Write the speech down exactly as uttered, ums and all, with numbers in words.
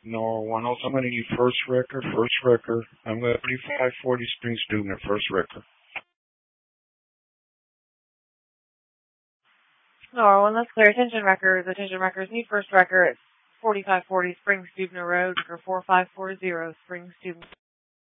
No, one also I'm going to need first record, first record. I'm going to thirty-five forty Spring Stubner, first record. No, one, that's clear. Attention records, attention records, need first record, forty-five forty Spring Stubner Road, or four five four zero Spring Stubner.